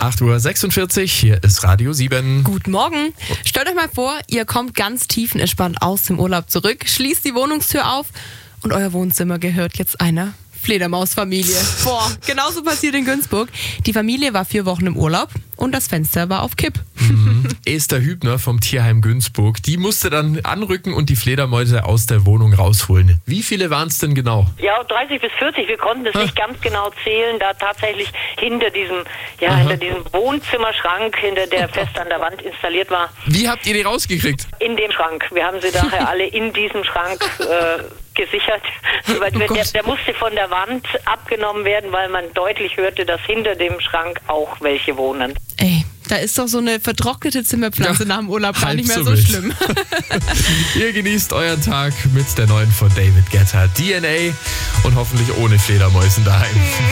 8:46 Uhr, hier ist Radio 7. Guten Morgen. Stellt euch mal vor, ihr kommt ganz tiefenentspannt aus dem Urlaub zurück, schließt die Wohnungstür auf und euer Wohnzimmer gehört jetzt einer Fledermausfamilie. Boah, genauso passiert in Günzburg. Die Familie war 4 Wochen im Urlaub und das Fenster war auf Kipp. Esther Hübner vom Tierheim Günzburg, die musste dann anrücken und die Fledermäuse aus der Wohnung rausholen. Wie viele waren es denn genau? Ja, 30 bis 40. Wir konnten es nicht ganz genau zählen, da tatsächlich hinter diesem Wohnzimmerschrank, hinter der fest an der Wand installiert war. Wie habt ihr die rausgekriegt? In dem Schrank. Wir haben sie daher alle in diesem Schrank gesichert. Weil der musste von der Wand abgenommen werden, weil man deutlich hörte, dass hinter dem Schrank auch welche wohnen. Ey, da ist doch so eine vertrocknete Zimmerpflanze nach dem Urlaub gar nicht mehr so wild. schlimm. Ihr genießt euren Tag mit der neuen von David Guetta, DNA, und hoffentlich ohne Fledermäusen daheim.